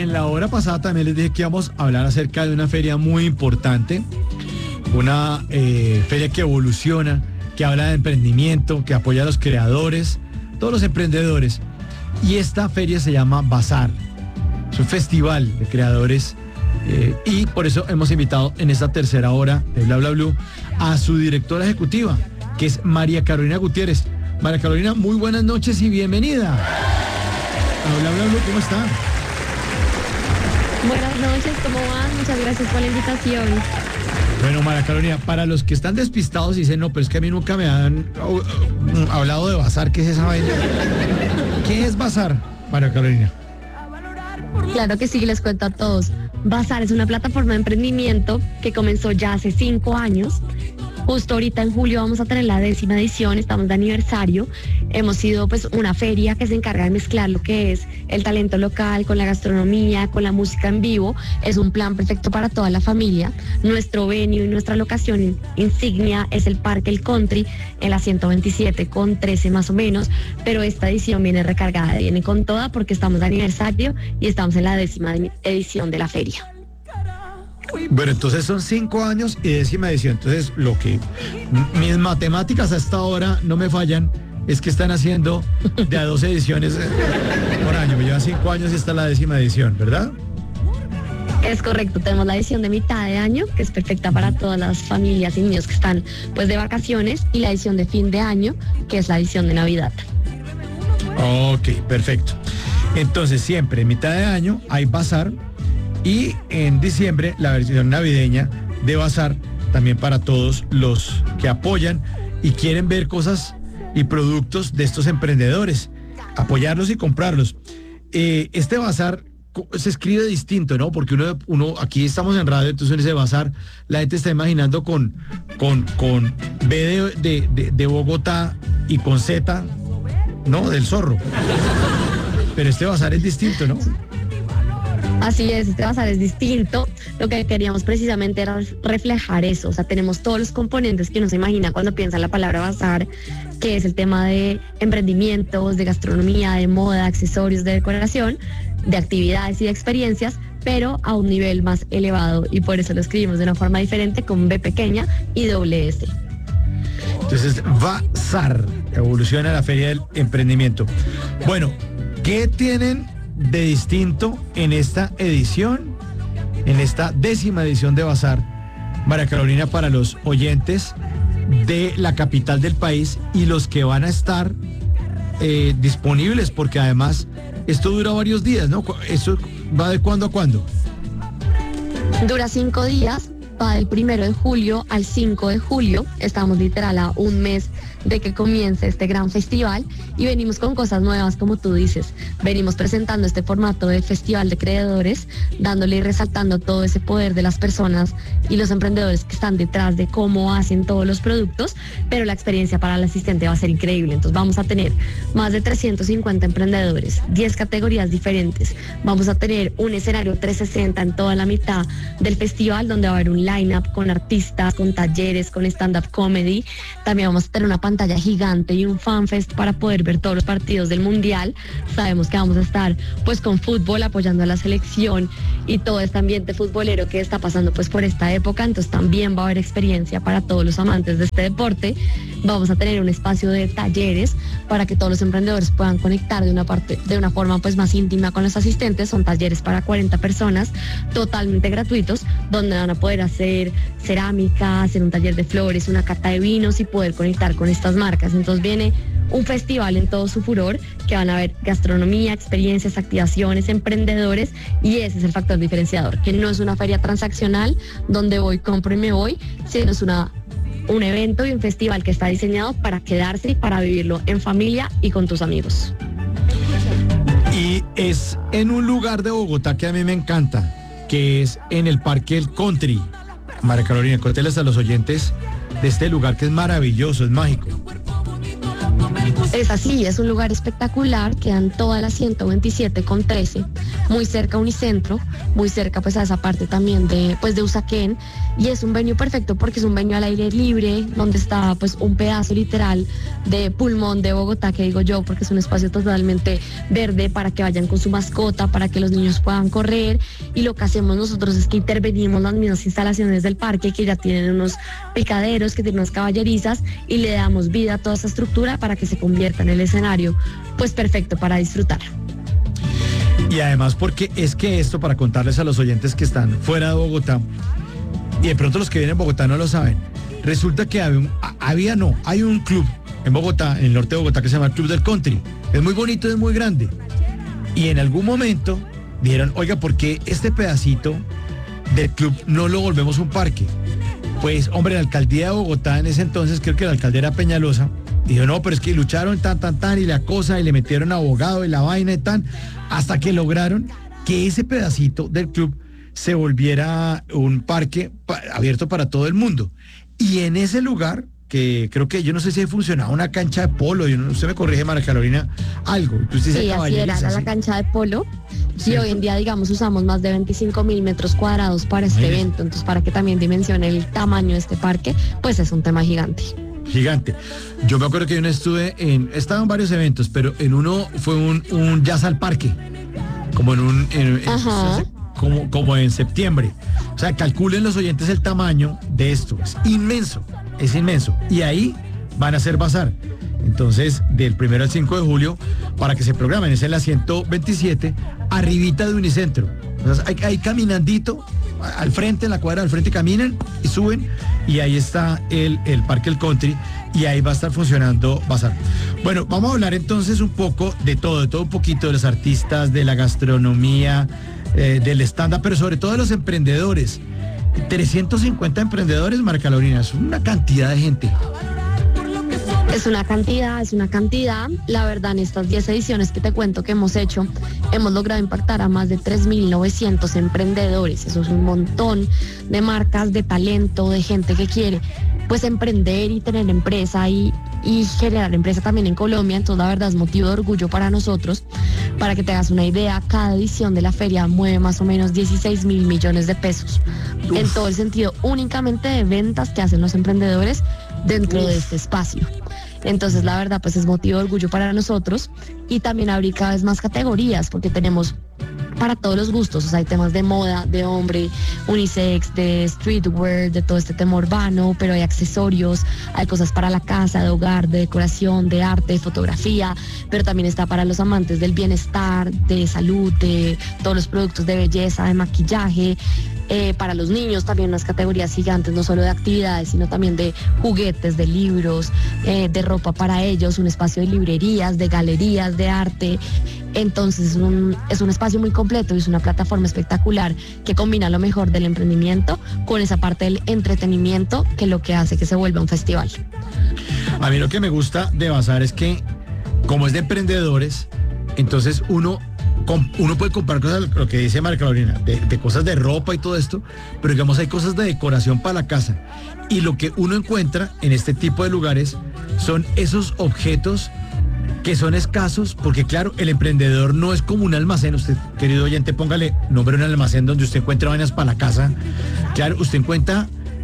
en la hora pasada también les dije que íbamos a hablar acerca de una feria muy importante, una feria que evoluciona, que habla de emprendimiento, que apoya a los creadores, todos los emprendedores. Y esta feria se llama Bazar. Es un festival de creadores y por eso hemos invitado en esta tercera hora de Bla Bla Blue a su directora ejecutiva, que es María Carolina Gutiérrez. María Carolina, muy buenas noches y bienvenida. Bla Bla Blue, ¿cómo está? Buenas noches, ¿cómo van? Muchas gracias por la invitación. Bueno, María Carolina, para los que están despistados y dicen, no, pero es que a mí nunca me han hablado de Bazar, ¿qué es esa vaina? ¿Qué es Bazar, María Carolina? Claro que sí, les cuento a todos. Bazar es una plataforma de emprendimiento que comenzó ya hace 5 años. Justo ahorita en julio vamos a tener la 10ª edición, estamos de aniversario. Hemos sido pues una feria que se encarga de mezclar lo que es el talento local con la gastronomía, con la música en vivo. Es un plan perfecto para toda la familia. Nuestro venue y nuestra locación insignia es el Parque El Country en la 127 con 13 más o menos, pero esta edición viene recargada, viene con toda porque estamos de aniversario y estamos en la 10ª edición de la feria. Bueno, entonces son 5 años y 10ª edición. Entonces, lo que mis matemáticas hasta ahora no me fallan es que están haciendo de a 12 ediciones por año. Me llevan 5 años y esta es la 10ª edición, ¿verdad? Es correcto, tenemos la edición de mitad de año, que es perfecta para todas las familias y niños que están pues de vacaciones, y la edición de fin de año, que es la edición de Navidad. Ok, perfecto. Entonces, siempre en mitad de año hay Bazar. Y en diciembre la versión navideña de Bazar, también para todos los que apoyan y quieren ver cosas y productos de estos emprendedores, apoyarlos y comprarlos. Este Bazar se escribe distinto, ¿no? Porque uno aquí estamos en radio, entonces en ese Bazar la gente está imaginando con B de Bogotá y con Z, ¿no? Del zorro. Pero este Bazar es distinto, ¿no? Así es, este Bazar es distinto. Lo que queríamos precisamente era reflejar eso. O sea, tenemos todos los componentes que uno se imagina cuando piensa en la palabra bazar, que es el tema de emprendimientos, de gastronomía, de moda, accesorios, de decoración, de actividades y de experiencias, pero a un nivel más elevado. Y por eso lo escribimos de una forma diferente, con B pequeña y doble S. Entonces, Bazar, evoluciona la Feria del Emprendimiento. Bueno, ¿qué tienen de distinto en esta edición, en esta 10ª edición de Bazar, María Carolina, para los oyentes de la capital del país y los que van a estar disponibles? Porque además esto dura varios días, ¿no? ¿Eso va de cuándo a cuándo? Dura 5 días, va del 1 de julio al 5 de julio. Estamos literal a un mes de que comience este gran festival y venimos con cosas nuevas, como tú dices. Venimos presentando este formato de festival de creadores, dándole y resaltando todo ese poder de las personas y los emprendedores que están detrás de cómo hacen todos los productos, pero la experiencia para el asistente va a ser increíble. Entonces vamos a tener más de 350 emprendedores, 10 categorías diferentes. Vamos a tener un escenario 360 en toda la mitad del festival, donde va a haber un line-up con artistas, con talleres, con stand-up comedy. También vamos a tener una pantalla gigante y un fanfest para poder ver todos los partidos del mundial. Sabemos que vamos a estar pues con fútbol, apoyando a la selección y todo este ambiente futbolero que está pasando pues por esta época. Entonces también va a haber experiencia para todos los amantes de este deporte. Vamos a tener un espacio de talleres para que todos los emprendedores puedan conectar de una forma pues más íntima con los asistentes. Son talleres para 40 personas totalmente gratuitos, donde van a poder hacer cerámica, hacer un taller de flores, una cata de vinos y poder conectar con estas marcas. Entonces viene un festival en todo su furor, que van a ver gastronomía, experiencias, activaciones, emprendedores, y ese es el factor diferenciador, que no es una feria transaccional donde voy, compro y me voy, sino es un evento y un festival que está diseñado para quedarse y para vivirlo en familia y con tus amigos. Y es en un lugar de Bogotá que a mí me encanta, que es en el Parque El Country. María Carolina, cuénteles a los oyentes de este lugar que es maravilloso, es mágico. Es así, es un lugar espectacular, quedan todas las 127 con 13, muy cerca a Unicentro, muy cerca pues a esa parte también de Usaquén, y es un venue perfecto porque es un venue al aire libre, donde está pues un pedazo literal de pulmón de Bogotá, que digo yo, porque es un espacio totalmente verde para que vayan con su mascota, para que los niños puedan correr, y lo que hacemos nosotros es que intervenimos las mismas instalaciones del parque, que ya tienen unos picaderos, que tienen unas caballerizas, y le damos vida a toda esa estructura para que se convierta en el escenario pues perfecto para disfrutar. Y además porque es que esto, para contarles a los oyentes que están fuera de Bogotá, y de pronto los que vienen a Bogotá no lo saben, resulta que hay un club en Bogotá, en el norte de Bogotá, que se llama Club del Country. Es muy bonito, es muy grande. Y en algún momento dijeron, oiga, ¿por qué este pedacito del club no lo volvemos un parque? Pues, hombre, la alcaldía de Bogotá en ese entonces, creo que la alcaldía era Peñalosa, dijo, no, pero es que lucharon tan, y la cosa, y le metieron abogado y la vaina y tan, hasta que lograron que ese pedacito del club se volviera un parque abierto para todo el mundo. Y en ese lugar, que creo que yo no sé si funcionaba una cancha de polo, usted me corrige, María Carolina, algo. Sí, así era la cancha de polo. Sí. Y hoy en día, digamos, usamos más de 25,000 metros cuadrados para este evento. Entonces, para que también dimensione el tamaño de este parque, pues es un tema gigante. Gigante. Yo me acuerdo que yo estaba en varios eventos, pero en uno fue un jazz al parque, como como en septiembre. O sea, calculen los oyentes el tamaño de esto. Es inmenso. Y ahí van a hacer bazar. Entonces, del 1 al 5 de julio, para que se programen, es en la 127, arribita de Unicentro. Entonces, ahí caminandito, al frente, en la cuadra al frente, caminan y suben, y ahí está el Parque El Country, y ahí va a estar funcionando bazar. Bueno, vamos a hablar entonces un poco de todo un poquito, de los artistas, de la gastronomía, del stand-up, pero sobre todo de los emprendedores. 350 emprendedores, María Carolina, es una cantidad de gente. Es una cantidad. La verdad, en estas 10 ediciones que te cuento que hemos hecho, hemos logrado impactar a más de 3.900 emprendedores. Eso es un montón de marcas, de talento, de gente que quiere pues emprender y tener empresa y generar empresa también en Colombia. Entonces, la verdad, es motivo de orgullo para nosotros. Para que te hagas una idea, cada edición de la feria mueve más o menos 16,000 millones de pesos. Uf. En todo el sentido, únicamente de ventas que hacen los emprendedores dentro de este espacio. Entonces, la verdad, pues es motivo de orgullo para nosotros, y también abrir cada vez más categorías, porque tenemos para todos los gustos. O sea, hay temas de moda, de hombre, unisex, de streetwear, de todo este tema urbano, pero hay accesorios, hay cosas para la casa, de hogar, de decoración, de arte, de fotografía, pero también está para los amantes del bienestar, de salud, de todos los productos de belleza, de maquillaje. Para los niños también unas categorías gigantes, no solo de actividades, sino también de juguetes, de libros, de ropa para ellos, un espacio de librerías, de galerías, de arte. Entonces es un espacio muy completo y es una plataforma espectacular que combina lo mejor del emprendimiento con esa parte del entretenimiento, que es lo que hace que se vuelva un festival. A mí lo que me gusta de Bazar es que, como es de emprendedores, entonces uno puede comprar cosas, lo que dice María Carolina, de cosas de ropa y todo esto, pero digamos hay cosas de decoración para la casa. Y lo que uno encuentra en este tipo de lugares son esos objetos que son escasos, porque claro, el emprendedor no es como un almacén. Usted, querido oyente, póngale nombre a un almacén donde usted encuentra vainas para la casa. Claro, usted encuentra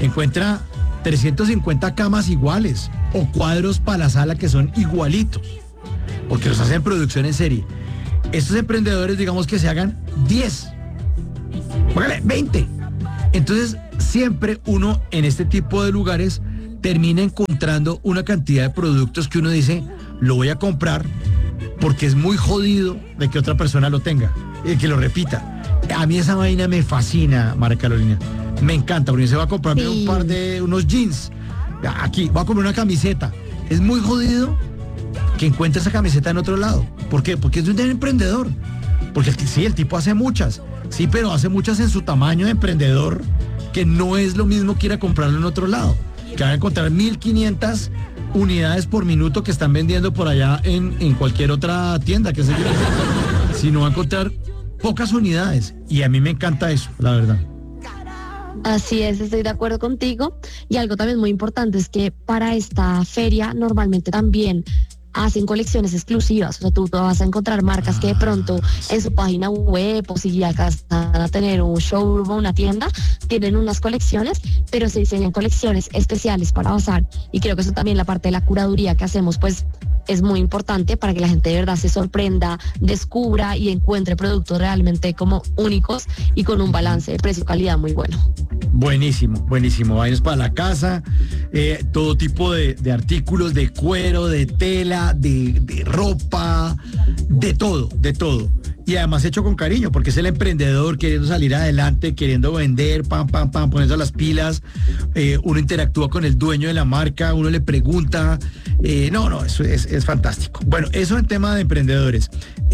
350 camas iguales o cuadros para la sala que son igualitos, porque los hacen producción en serie. Estos emprendedores, digamos que se hagan 10, póngale 20. Entonces, siempre uno en este tipo de lugares termina encontrando una cantidad de productos que uno dice, lo voy a comprar porque es muy jodido de que otra persona lo tenga y que lo repita. A mí esa vaina me fascina, María Carolina. Me encanta, porque se va a comprarme unos jeans. Aquí, voy a comprar una camiseta. Es muy jodido que encuentre esa camiseta en otro lado. ¿Por qué? Porque es de un emprendedor. Porque sí, el tipo hace muchas. Sí, pero hace muchas en su tamaño de emprendedor, que no es lo mismo que ir a comprarlo en otro lado. Que van a encontrar 1.500 unidades por minuto que están vendiendo por allá en cualquier otra tienda, que sé yo. Sino va a encontrar pocas unidades. Y a mí me encanta eso, la verdad. Así es, estoy de acuerdo contigo. Y algo también muy importante es que para esta feria normalmente también hacen colecciones exclusivas. O sea, tú vas a encontrar marcas que de pronto en su página web o si alcanzan a tener un showroom o una tienda, tienen unas colecciones, pero se diseñan colecciones especiales para Bazar. Y creo que eso también, la parte de la curaduría que hacemos, pues es muy importante para que la gente de verdad se sorprenda, descubra y encuentre productos realmente como únicos y con un balance de precio-calidad muy bueno. Buenísimo, buenísimo. Vainas para la casa, todo tipo de artículos, de cuero, de tela, de ropa, de todo, de todo. Y además hecho con cariño, porque es el emprendedor queriendo salir adelante, queriendo vender, pam, pam, pam, ponerse las pilas. Uno interactúa con el dueño de la marca, uno le pregunta. Eso es fantástico. Bueno, eso en tema de emprendedores.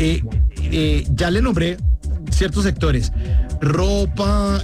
Ya le nombré ciertos sectores: ropa,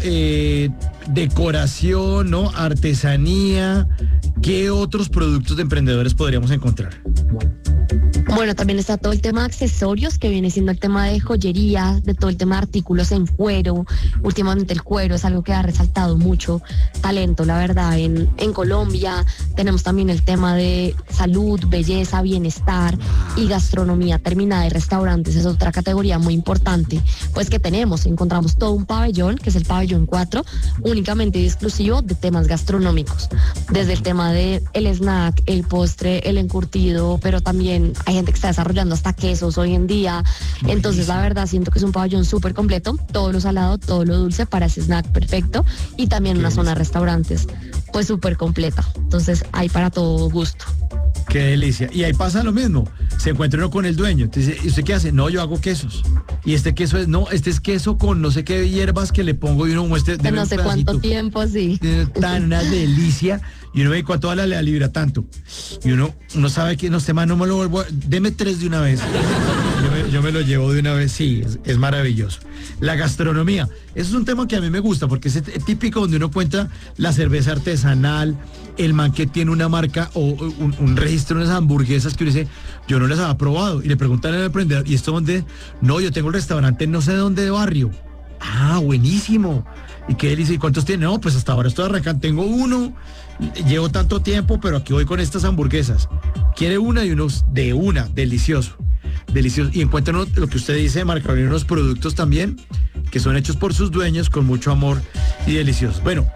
decoración, ¿no? Artesanía. ¿Qué otros productos de emprendedores podríamos encontrar? Bueno, también está todo el tema de accesorios, que viene siendo el tema de joyería, de todo el tema de artículos en cuero. Últimamente el cuero es algo que ha resaltado mucho talento, la verdad, en Colombia. Tenemos también el tema de salud, belleza, bienestar y gastronomía terminada y restaurantes. Es otra categoría muy importante, pues que encontramos todo un pabellón, que es el pabellón 4, únicamente y exclusivo de temas gastronómicos. Desde el tema de el snack, el postre, el encurtido, pero también hay gente que está desarrollando hasta quesos hoy en día. Entonces, la verdad, siento que es un pabellón súper completo, todo lo salado, todo lo dulce para ese snack perfecto, y también una zona de restaurantes, pues súper completa. Entonces, hay para todo gusto. Qué delicia. Y ahí pasa lo mismo. Se encuentra uno con el dueño. Entonces, ¿y usted qué hace? No, yo hago quesos. Y este queso este es queso con no sé qué hierbas que le pongo y uno muestre. De no sé cuánto tiempo, sí. Tan una delicia. Y uno ve cuánto vale la libra, tanto. Y uno sabe que no, este man no me lo vuelvo. Deme 3 de una vez. Yo me lo llevo de una vez. Sí, es maravilloso. La gastronomía. Eso es un tema que a mí me gusta porque es típico donde uno encuentra la cerveza artesanal, el man que tiene una marca o un registro de unas hamburguesas que uno dice, yo no las había probado. Y le preguntan al emprendedor, ¿y esto dónde? No, yo tengo el restaurante no sé de dónde de barrio. Ah, buenísimo. ¿Y qué delicia? ¿Y cuántos tiene? No, pues hasta ahora estoy arrancando. Tengo uno, llevo tanto tiempo, pero aquí voy con estas hamburguesas. Quiere una y unos de una, delicioso. Delicioso. Y encuentran lo que usted dice, Marca, unos productos también que son hechos por sus dueños con mucho amor y deliciosos. Bueno,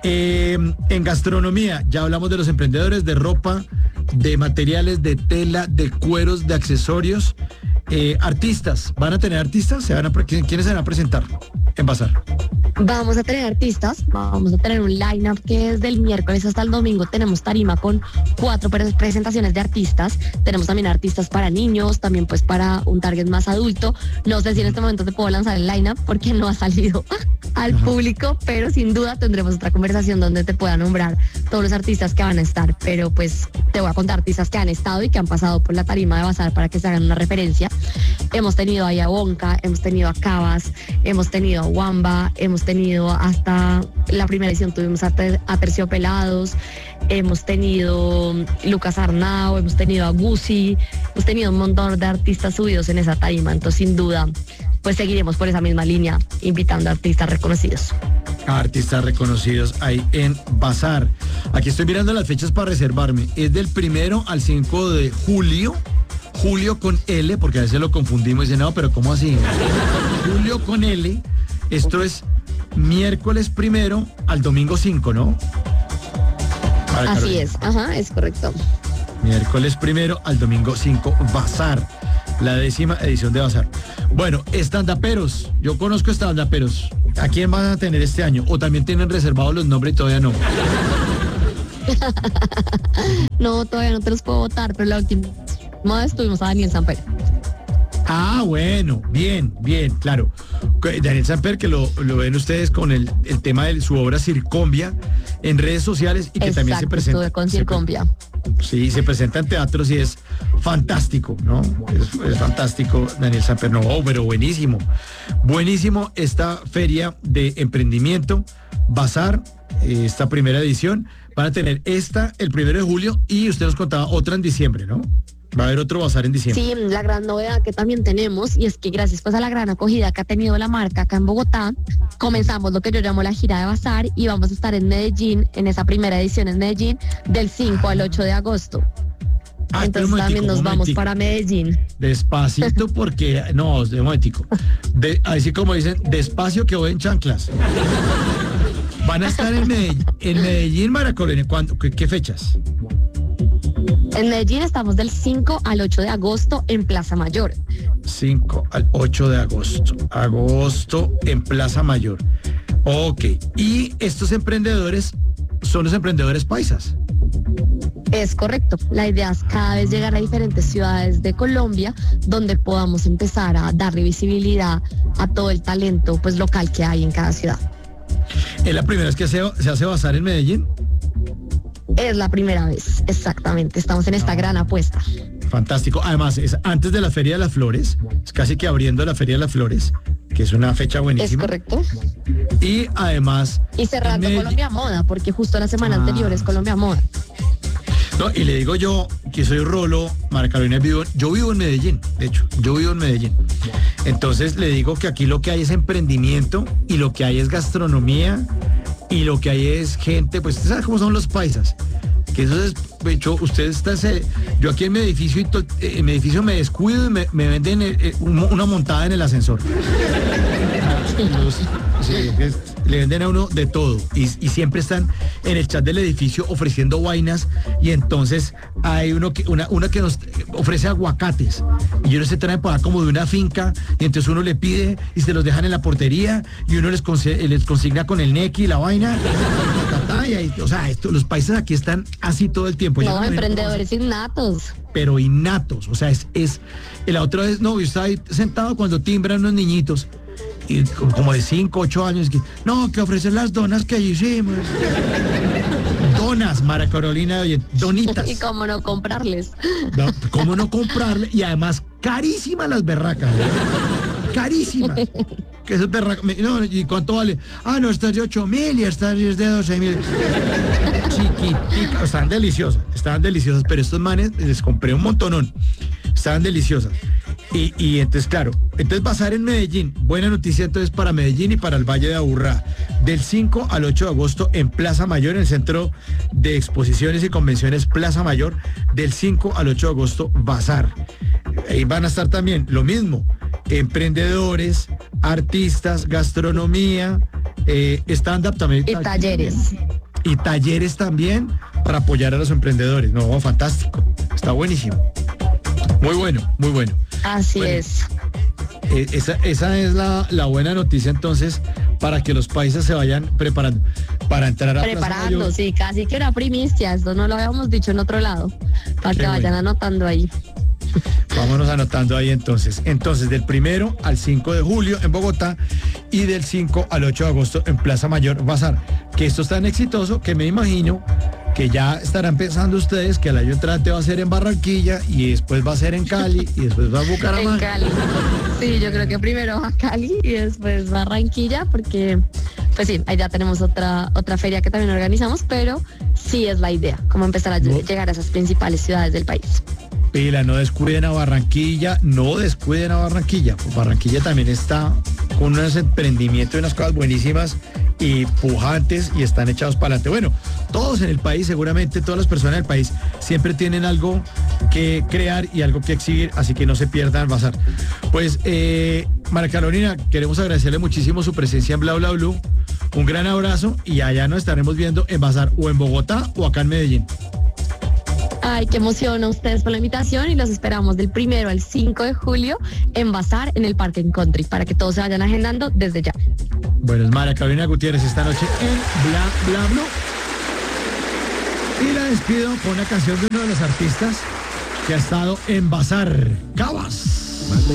en gastronomía ya hablamos de los emprendedores, de ropa, de materiales, de tela, de cueros, de accesorios. Artistas, ¿van a tener artistas? ¿Quiénes se van a presentar en Bazar? Vamos a tener artistas, vamos a tener un line-up que desde el miércoles hasta el domingo tenemos tarima con 4 presentaciones de artistas. Tenemos también artistas para niños, también pues para un target más adulto. No sé si en este momento te puedo lanzar el line-up porque no ha salido al público, pero sin duda tendremos otra conversación donde te pueda nombrar todos los artistas que van a estar. Pero pues te voy a contar artistas que han estado y que han pasado por la tarima de Bazar para que se hagan una referencia. Hemos tenido a Yabonka, hemos tenido a Cabas, hemos tenido a Wamba, hemos tenido hasta la primera edición tuvimos a Terciopelados, hemos tenido Lucas Arnau, hemos tenido a Guzzi, hemos tenido un montón de artistas subidos en esa tarima. Entonces, sin duda, pues seguiremos por esa misma línea, invitando a artistas reconocidos. Artistas reconocidos ahí en Bazar. Aquí estoy mirando las fechas para reservarme. Es del 1 al 5 de julio. Julio con L, porque a veces lo confundimos y dicen, no, pero ¿cómo así? Julio con L. Esto es miércoles 1 al domingo 5, ¿no? Así es, es correcto. Miércoles 1 al domingo 5, Bazar, la 10ª edición de Bazar. Bueno, estandaperos, yo conozco estandaperos. ¿A quién van a tener este año? ¿O también tienen reservados los nombres y todavía no? No, todavía no te los puedo votar, pero la última vez tuvimos a Daniel Samper. Ah, bueno, bien, claro. Daniel Samper, que lo ven ustedes con el tema de su obra Circombia en redes sociales y que también se presenta. Estuve con Circombia. Sí, se presenta en teatros y es fantástico, ¿no? Es fantástico, Daniel Samper. No, pero buenísimo. Buenísimo esta feria de emprendimiento, Bazar, esta primera edición. Van a tener esta el 1 de julio y usted nos contaba otra en diciembre, ¿no? Va a haber otro Bazar en diciembre. Sí, la gran novedad que también tenemos, y es que gracias pues a la gran acogida que ha tenido la marca acá en Bogotá, comenzamos lo que yo llamo la gira de Bazar y vamos a estar en Medellín, en esa primera edición en Medellín, del 5 al 8 de agosto. Espera un Entonces también momentico, nos un vamos momentico. para Medellín. Despacito porque, no, un momentico. Así como dicen, despacio que voy en chanclas. Van a estar en Medellín, María Carolina. ¿Qué fechas? En Medellín estamos del 5 al 8 de agosto en Plaza Mayor. 5 al 8 de agosto. Agosto en Plaza Mayor. Ok. Y estos emprendedores son los emprendedores paisas. Es correcto. La idea es cada vez llegar a diferentes ciudades de Colombia donde podamos empezar a darle visibilidad a todo el talento pues local que hay en cada ciudad. ¿Es la primera vez que se hace bazar en Medellín? Es la primera vez, exactamente. Estamos en esta gran apuesta. Fantástico. Además, es antes de la Feria de las Flores, es casi que abriendo la Feria de las Flores, que es una fecha Es buenísima. correcto. Y además... Y cerrando en Medellín- Colombia Moda, porque justo la semana anterior es Colombia Moda. No, y le digo yo, que soy Rolo, María Carolina, yo vivo en Medellín, de hecho, yo vivo en Medellín. Entonces le digo que aquí lo que hay es emprendimiento y lo que hay es gastronomía y lo que hay es gente, pues usted sabe cómo son los paisas. Que eso es, de hecho, ustedes están, yo aquí en mi edificio, en mi edificio me descuido y me venden una montada en el ascensor. Sí, le venden a uno de todo y siempre están en el chat del edificio ofreciendo vainas y entonces hay una que nos ofrece aguacates y ellos se traen para como de una finca y entonces uno le pide y se los dejan en la portería y uno les consigna con el nequi y la vaina. O sea, los países aquí están así todo el tiempo. No, emprendedores innatos. Pero innatos, o sea, la otra vez, no, yo estaba ahí sentado cuando timbran unos niñitos y como de 5, 8 años, que ofrecen las donas que hicimos. Donas, María Carolina, oye, donitas. Y cómo no comprarles. No, ¿cómo no comprarle? Y además, carísimas las berracas. Carísimas. Que esas berracas. No, ¿y cuánto vale? Ah, no, esta es de 8.000 y esta es de 12.000. Chiquiticas. Estaban deliciosas, pero estos manes les compré un montonón. Estaban deliciosas. Y entonces, claro, bazar en Medellín. Buena noticia entonces para Medellín y para el Valle de Aburrá. Del 5 al 8 de agosto en Plaza Mayor, en el Centro de Exposiciones y Convenciones Plaza Mayor. Del 5 al 8 de agosto, bazar. Ahí van a estar también lo mismo. Emprendedores, artistas, gastronomía, stand-up también. Y talleres. Y talleres también para apoyar a los emprendedores. No, fantástico. Está buenísimo. Muy bueno, muy bueno. Así Bueno, es. Esa es la buena noticia entonces para que los países se vayan preparando para entrar a Plaza Preparando, Mayor. sí, casi que era primicia. Esto no lo habíamos dicho en otro lado. Para Qué que vayan bueno. anotando ahí. Vámonos anotando ahí entonces. Entonces, del 1 al 5 de julio en Bogotá y del 5 al 8 de agosto en Plaza Mayor Bazar. Que esto es tan exitoso que me imagino que ya estarán pensando ustedes que el año entrante va a ser en Barranquilla y después va a ser en Cali y después va a En Bucaramanga. Cali. Sí, yo creo que primero va a Cali y después Barranquilla, porque, pues sí, ahí ya tenemos otra feria que también organizamos, pero sí es la idea, como empezar a llegar a esas principales ciudades del país. Pila, no descuiden a Barranquilla, no descuiden a Barranquilla. Pues Barranquilla también está con unos emprendimientos y unas cosas buenísimas y pujantes y están echados para adelante. Bueno, todos en el país, seguramente todas las personas del país siempre tienen algo que crear y algo que exhibir, así que no se pierdan el bazar. Pues, María Carolina, queremos agradecerle muchísimo su presencia en Bla Bla Blue. Un gran abrazo y allá nos estaremos viendo en bazar o en Bogotá o acá en Medellín. Ay, qué emoción a ustedes por la invitación y los esperamos del 1 al 5 de julio en Bazar en el Parque Country para que todos se vayan agendando desde ya. Bueno, es María Carolina Gutiérrez esta noche en Bla Bla Blue. Y la despido con una canción de uno de los artistas que ha estado en Bazar, Cabas.